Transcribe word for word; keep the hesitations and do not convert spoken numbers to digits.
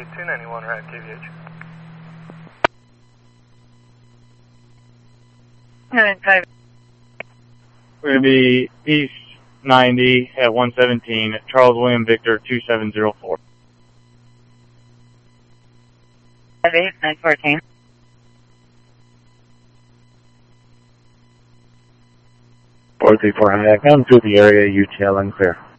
two ninety-one, right, K V H. We're going to be East ninety at one seventeen, Charles William Victor two seven zero four. nine fourteen. four three four, high, come through the area, U T L unclear.